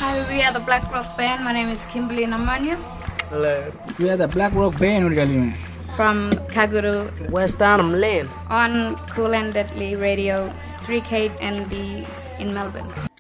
Hi, we are the Black Rock Band. My name is Kimberly Namanya. Hello. We are the Black Rock Band from Kaguru, West Arnhem Lane. On Cool and Deadly Radio, 3K and in Melbourne.